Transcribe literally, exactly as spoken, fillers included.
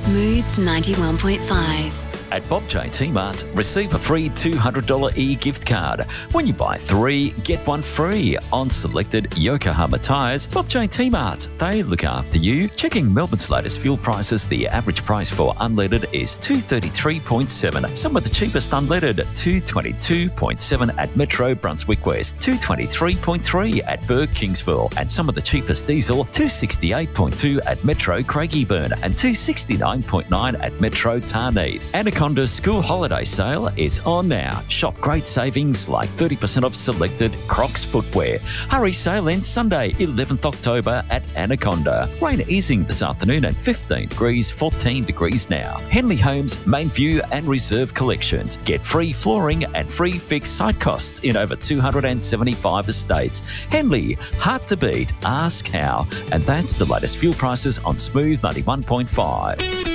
Smooth ninety-one point five. At Bob J T-Mart, receive a free two hundred dollars e-gift card. When you buy three, get one free on selected Yokohama tyres. Bob J T-Mart, they look after you. Checking Melbourne's latest fuel prices, the average price for unleaded is two thirty-three point seven. Some of the cheapest unleaded, two twenty-two point seven at Metro Brunswick West, two twenty-three point three at Burke Kingsville, and some of the cheapest diesel, two sixty-eight point two at Metro Craigieburn and two sixty-nine point nine at Metro Tarneed. Anaconda School Holiday Sale is on now. Shop great savings like thirty percent off selected Crocs footwear. Hurry, sale ends Sunday, eleventh October at Anaconda. Rain easing this afternoon at fifteen degrees, fourteen degrees now. Henley Homes, Main View and Reserve collections. Get free flooring and free fixed site costs in over two hundred seventy-five estates. Henley, hard to beat, ask how. And that's the latest fuel prices on Smooth ninety-one point five.